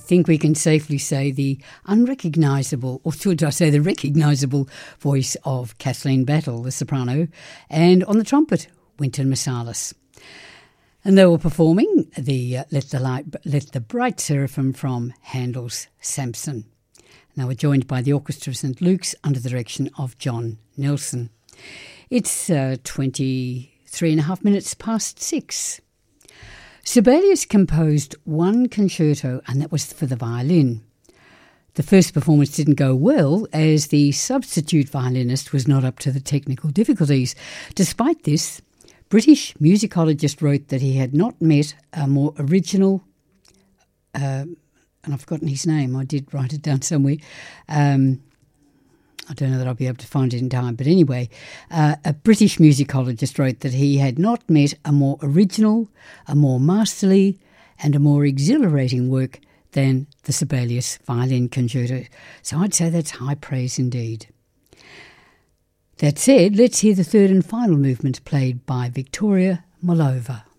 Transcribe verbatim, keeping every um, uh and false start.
think we can safely say the unrecognisable, or should I say the recognisable voice of Kathleen Battle, the soprano, and on the trumpet, Wynton Marsalis. And they were performing the uh, Let the Light, Let the Bright Seraphim from Handel's Samson. And they were joined by the Orchestra of Saint Luke's under the direction of John Nelson. It's uh, twenty-three and a half minutes past six. Sibelius composed one concerto, and that was for the violin. The first performance didn't go well, as the substitute violinist was not up to the technical difficulties. Despite this, British musicologist wrote that he had not met a more original, uh, and I've forgotten his name, I did write it down somewhere, um, I don't know that I'll be able to find it in time, but anyway, uh, a British musicologist wrote that he had not met a more original, a more masterly and a more exhilarating work than the Sibelius Violin Concerto. So I'd say that's high praise indeed. That said, let's hear the third and final movement played by Victoria Mollova.